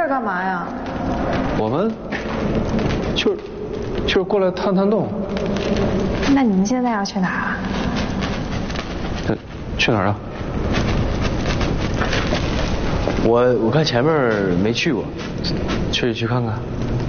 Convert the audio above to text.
儿干嘛呀？ 我们就是过来探探洞。 那你们现在要去哪儿啊？ 去哪儿啊？ 我看前面没去过，去看看。